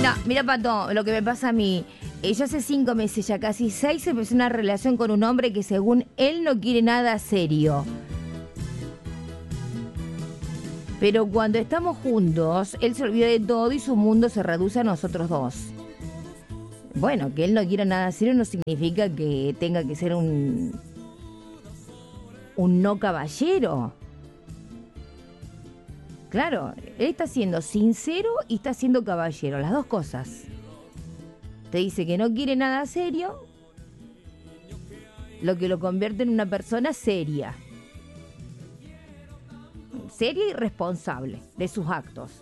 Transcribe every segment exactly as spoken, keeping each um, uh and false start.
Mira, mira, Pato, lo que me pasa a mí. Eh, yo hace cinco meses, ya casi seis, empecé una relación con un hombre que según él no quiere nada serio. Pero cuando estamos juntos, él se olvida de todo y su mundo se reduce a nosotros dos. Bueno, que él no quiera nada serio no significa que tenga que ser un... un no caballero. Claro, él está siendo sincero y está siendo caballero, las dos cosas. Te dice que no quiere nada serio, lo que lo convierte en una persona seria. Seria y responsable de sus actos.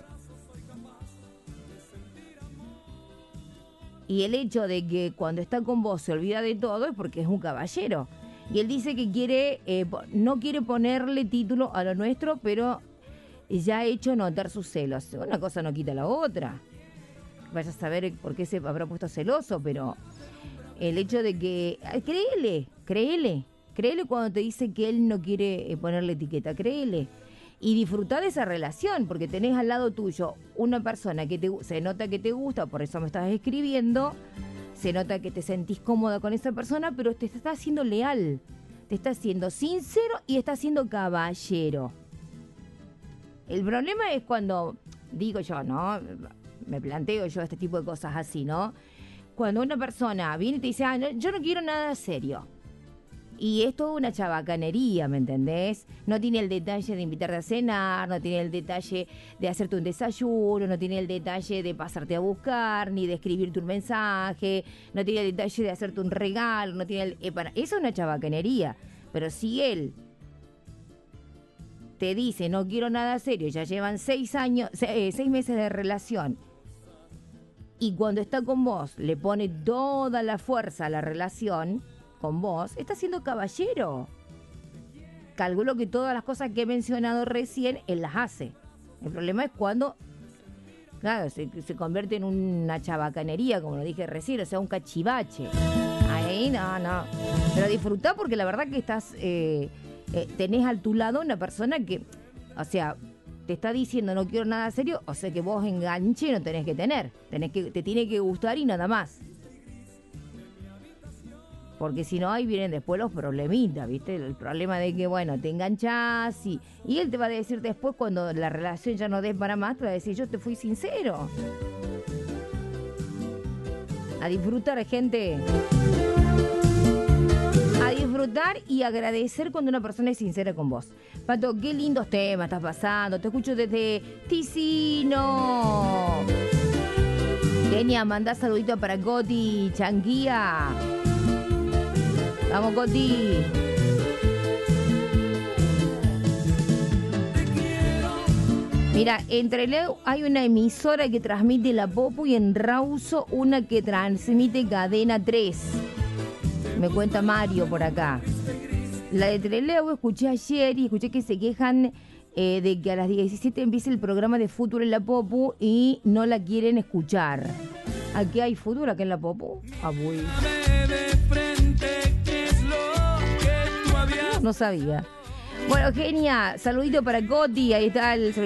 Y el hecho de que cuando está con vos se olvida de todo es porque es un caballero. Y él dice que quiere, eh, no quiere ponerle título a lo nuestro, pero ya ha hecho notar sus celos. Una cosa no quita la otra. Vaya a saber por qué se habrá puesto celoso, pero el hecho de que... Créele, créele, créele cuando te dice que él no quiere ponerle etiqueta, créele. Y disfrutá de esa relación, porque tenés al lado tuyo una persona que te, se nota que te gusta, por eso me estás escribiendo, se nota que te sentís cómoda con esa persona, pero te está siendo leal, te está siendo sincero y está siendo caballero. El problema es cuando, digo yo, ¿no? Me planteo yo este tipo de cosas así, ¿no? Cuando una persona viene y te dice, ah, no, yo no quiero nada serio. Y es toda una chabacanería, ¿me entendés? No tiene el detalle de invitarte a cenar, no tiene el detalle de hacerte un desayuno, no tiene el detalle de pasarte a buscar, ni de escribirte un mensaje, no tiene el detalle de hacerte un regalo, no tiene el... Eh, para, eso es una chabacanería. Pero si él te dice, no quiero nada serio, ya llevan seis años, seis, seis meses de relación, y cuando está con vos le pone toda la fuerza a la relación con vos, está siendo caballero. Calculo que todas las cosas que he mencionado recién, él las hace. El problema es cuando, claro, se, se convierte en una chabacanería, como lo dije recién, o sea, un cachivache. Ahí no, no. Pero disfrutá porque la verdad que estás, eh, eh, tenés a tu lado una persona que, o sea, te está diciendo no quiero nada serio, o sea que vos enganche no tenés que tener. Tenés que, te tiene que gustar y nada más. Porque si no, ahí vienen después los problemitas, ¿viste? El problema de que, bueno, te enganchás y, y él te va a decir después, cuando la relación ya no des para más, te va a decir, yo te fui sincero. A disfrutar, gente. A disfrutar y agradecer cuando una persona es sincera con vos. Pato, qué lindos temas estás pasando. Te escucho desde Ticino. Genia, mandá saludito para Goti, Changuía. Vamos, Coti. Mira, en Trelew hay una emisora que transmite la Popu y en Rauso una que transmite Cadena tres. Me cuenta Mario por acá. La de Trelew escuché ayer y escuché que se quejan eh, de que a las diecisiete empieza el programa de fútbol en la Popu y no la quieren escuchar. ¿Aquí hay fútbol acá en la Popu? Ah, voy. No sabía. Bueno, Genia, saludito para Coti, ahí está el